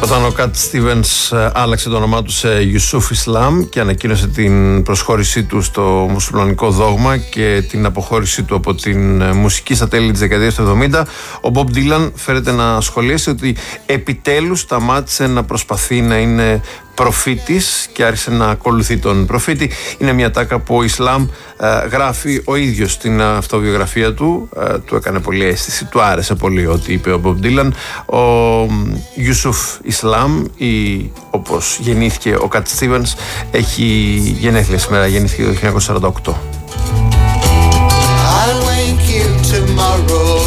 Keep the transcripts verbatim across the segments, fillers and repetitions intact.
Όταν ο Κατ Στίβενς άλλαξε το όνομά του σε Ιουσούφ Ισλάμ και ανακοίνωσε την προσχώρησή του στο μουσουλμανικό δόγμα και την αποχώρησή του από την μουσική στα τέλη της δεκαετίας του εβδομήντα, ο Μπομπ Ντίλαν φέρεται να σχολίασε ότι επιτέλους σταμάτησε να προσπαθεί να είναι προφήτης και άρχισε να ακολουθεί τον προφήτη. Είναι μια τάκα που ο Ισλάμ ε, γράφει ο ίδιος στην αυτοβιογραφία του. Ε, του έκανε πολύ αίσθηση, του άρεσε πολύ ό,τι είπε ο Μπομπ Ντίλαν. Ο Ιουσούφ Ισλάμ, ή όπως γεννήθηκε ο Κατ Στίβενς, έχει γενέθλια σήμερα, γεννήθηκε το χίλια εννιακόσια σαράντα οκτώ. I'll wake you tomorrow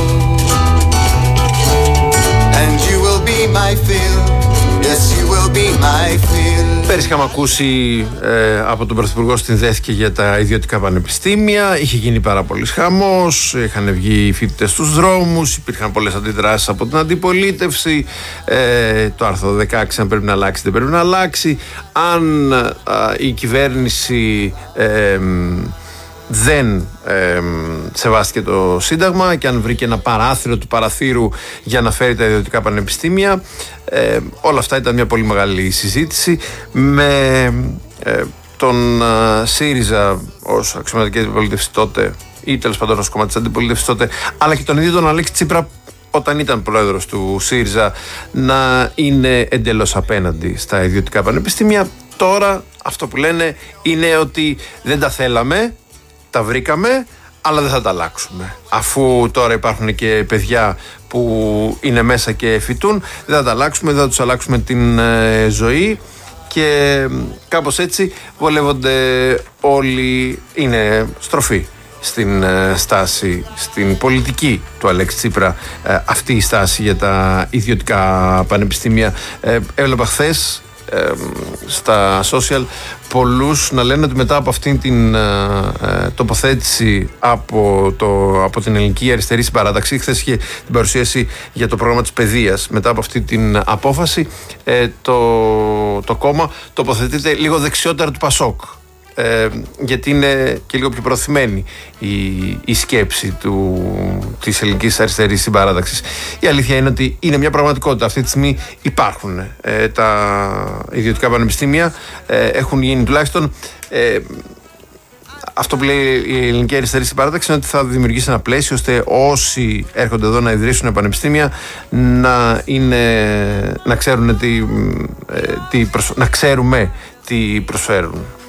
and you will be my fill. Yes, you will be my fill. Πέρυσι είχαμε ακούσει ε, από τον Πρωθυπουργό συνδέθηκε για τα ιδιωτικά πανεπιστήμια. Είχε γίνει πάρα πολύς χαμός, είχαν βγει οι φοιτητές στους δρόμους, υπήρχαν πολλές αντιδράσεις από την αντιπολίτευση. Ε, το άρθρο δεκαέξι, αν πρέπει να αλλάξει, δεν πρέπει να αλλάξει. Αν α, η κυβέρνηση ε, δεν ε, σεβάστηκε το Σύνταγμα και αν βρήκε ένα παράθυρο του παραθύρου για να φέρει τα ιδιωτικά πανεπιστήμια, ε, όλα αυτά ήταν μια πολύ μεγάλη συζήτηση με ε, τον ε, ΣΥΡΙΖΑ ως αξιωματική αντιπολίτευση τότε, ή τέλος πάντων ως κομμάτι της αντιπολίτευσης τότε, αλλά και τον ίδιο τον Αλέξη Τσίπρα όταν ήταν πρόεδρος του ΣΥΡΙΖΑ, να είναι εντελώς απέναντι στα ιδιωτικά πανεπιστήμια. Τώρα αυτό που λένε είναι ότι δεν τα θέλαμε, τα βρήκαμε, αλλά δεν θα τα αλλάξουμε. Αφού τώρα υπάρχουν και παιδιά που είναι μέσα και φοιτούν, δεν θα τα αλλάξουμε, δεν θα τους αλλάξουμε την ε, ζωή, και κάπως έτσι βολεύονται όλοι. Είναι στροφή στην ε, στάση, στην πολιτική του Αλέξη Τσίπρα, ε, αυτή η στάση για τα ιδιωτικά πανεπιστήμια. Ε, έβλεπα χθες ε, στα social πολλούς να λένε ότι μετά από αυτήν την ε, τοποθέτηση από, το, από την Ελληνική Αριστερή Συμπαράταξη, χθες είχε την παρουσίαση για το πρόγραμμα της παιδείας, μετά από αυτή την απόφαση ε, το, το κόμμα τοποθετείται λίγο δεξιότερα του Πασόκ. Ε, γιατί είναι και λίγο πιο προωθημένη η, η σκέψη του, της Ελληνικής Αριστερής Συμπαράταξης. Η αλήθεια είναι ότι είναι μια πραγματικότητα. Αυτή τη στιγμή υπάρχουν ε, τα ιδιωτικά πανεπιστήμια, ε, έχουν γίνει τουλάχιστον ε, αυτό που λέει η Ελληνική Αριστερή Συμπαράταξη είναι ότι θα δημιουργήσει ένα πλαίσιο ώστε όσοι έρχονται εδώ να ιδρύσουν πανεπιστήμια να, είναι, να, ξέρουν τι, τι προσφ... να ξέρουμε τι προσφέρουν.